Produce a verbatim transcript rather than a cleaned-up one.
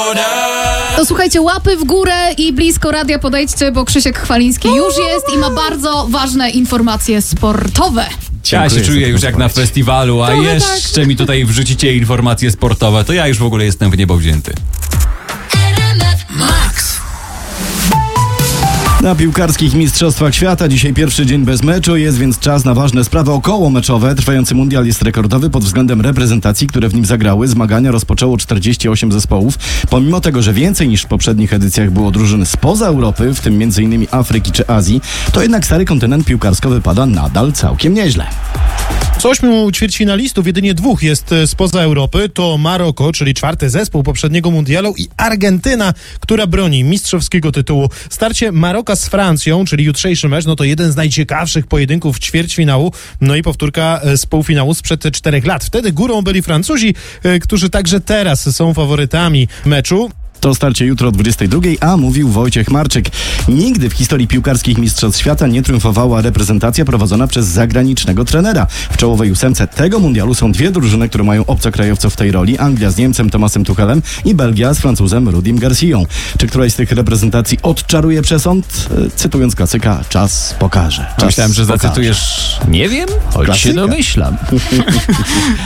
To słuchajcie, łapy w górę i blisko radia podejdźcie, bo Krzysiek Chwaliński już jest i ma bardzo ważne informacje sportowe. Ja się czuję już jak na festiwalu, a Trochę jeszcze tak. mi tutaj wrzucicie informacje sportowe, to ja już w ogóle jestem w niebo wzięty. Na piłkarskich mistrzostwach świata dzisiaj pierwszy dzień bez meczu, jest więc czas na ważne sprawy okołomeczowe. Trwający mundial jest rekordowy pod względem reprezentacji, które w nim zagrały. Zmagania rozpoczęło czterdzieści osiem zespołów. Pomimo tego, że więcej niż w poprzednich edycjach było drużyn spoza Europy, w tym między innymi Afryki czy Azji, to jednak stary kontynent piłkarsko wypada nadal całkiem nieźle. Z ośmiu ćwierćfinalistów jedynie dwóch jest spoza Europy. To Maroko, czyli czwarty zespół poprzedniego mundialu, i Argentyna, która broni mistrzowskiego tytułu. Starcie Maroka z Francją, czyli jutrzejszy mecz, no to jeden z najciekawszych pojedynków ćwierćfinału, no i powtórka z półfinału sprzed czterech lat. Wtedy górą byli Francuzi, którzy także teraz są faworytami meczu. To starcie jutro o dwudziestej drugiej, a mówił Wojciech Marczyk. Nigdy w historii piłkarskich mistrzostw świata nie triumfowała reprezentacja prowadzona przez zagranicznego trenera. W czołowej ósemce tego mundialu są dwie drużyny, które mają obcokrajowców w tej roli. Anglia z Niemcem Thomasem Tuchelem i Belgia z Francuzem Rudim Garcją. Czy któraś z tych reprezentacji odczaruje przesąd? Cytując klasyka, czas pokaże. Czas Myślałem, że pokaże. zacytujesz, nie wiem, choć Klasyka. się domyślam.